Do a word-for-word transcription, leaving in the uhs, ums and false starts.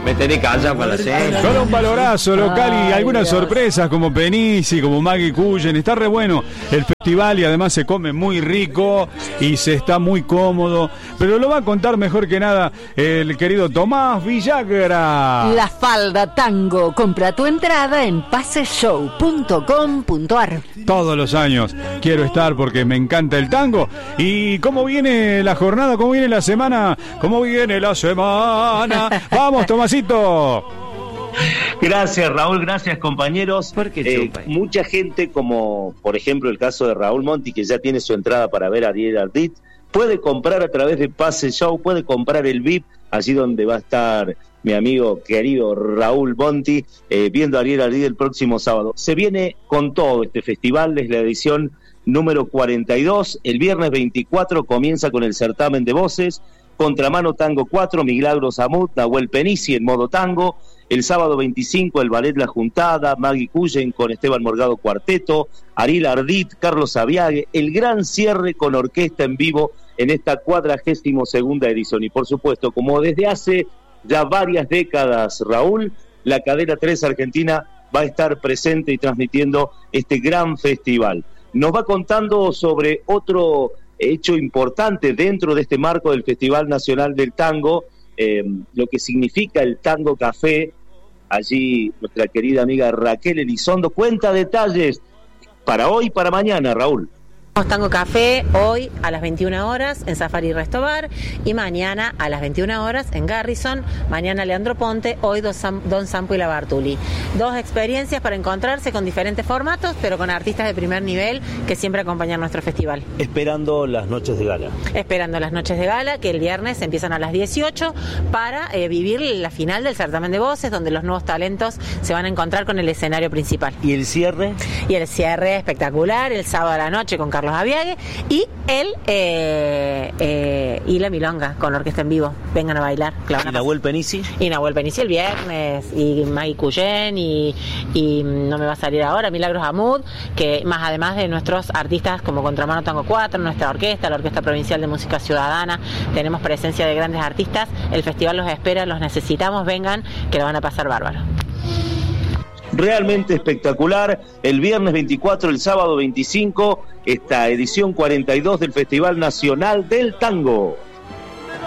Me tenés callado con la cena. Con un valorazo local y Ay, algunas Dios. sorpresas como Penisi, como Maggie Cullen. Está re bueno el festival y además se come muy rico y se está muy cómodo. Pero lo va a contar mejor que nada el querido Tomás Villagra. La Falda Tango. Compra tu entrada en pase show punto com punto ar. Todos los años quiero estar porque me encanta el tango. ¿Y cómo viene la jornada? ¿Cómo viene la semana? ¿Cómo viene la semana? Vamos, Tomasito. Gracias, Raúl, gracias, compañeros. ¿Por qué Eh, chupa? mucha gente, como por ejemplo el caso de Raúl Monti, que ya tiene su entrada para ver a Ariel Ardit, puede comprar a través de Pase Show, puede comprar el V I P, allí donde va a estar mi amigo querido Raúl Monti, eh, viendo a Ariel Ardit el próximo sábado. Se viene con todo este festival, es la edición número cuarenta y dos, el viernes veinticuatro comienza con el certamen de voces, Contramano Tango cuatro, Milagros Amut, Nahuel Penisi en modo tango, el sábado veinticinco el ballet La Juntada, Maggie Cullen con Esteban Morgado Cuarteto, Ariel Ardit, Carlos Aviague, el gran cierre con orquesta en vivo en esta cuadragésimo segunda edición. Y por supuesto, como desde hace ya varias décadas, Raúl, la cadena tres Argentina va a estar presente y transmitiendo este gran festival. Nos va contando sobre otro hecho importante dentro de este marco del Festival Nacional del Tango, eh, lo que significa el Tango Café. Allí nuestra querida amiga Raquel Elizondo cuenta detalles para hoy y para mañana, Raúl. Tango Café hoy a las veintiuna horas en Safari Resto Bar y mañana a las veintiuna horas en Garrison, mañana Leandro Ponte, hoy Don, Sam, Don Sampo y la Bartuli. Dos experiencias para encontrarse con diferentes formatos, pero con artistas de primer nivel que siempre acompañan nuestro festival. Esperando las noches de gala. Esperando las noches de gala, que el viernes empiezan a las dieciocho para eh, vivir la final del certamen de voces, donde los nuevos talentos se van a encontrar con el escenario principal. ¿Y el cierre? Y el cierre espectacular, el sábado a la noche con Carlos Aviague y el eh, eh, y la milonga con la orquesta en vivo. Vengan a bailar. ¿Y Nahuel Penisi? Y Nahuel Penisi el viernes, y Maggie Cullen, y, y no me va a salir ahora, Milagros Amud, que más además de nuestros artistas como Contramano Tango cuatro, nuestra orquesta, la Orquesta Provincial de Música Ciudadana, tenemos presencia de grandes artistas. El festival los espera, los necesitamos, vengan, que lo van a pasar bárbaro. Realmente espectacular, el viernes veinticuatro, el sábado veinticinco, esta edición cuarenta y dos del Festival Nacional del Tango.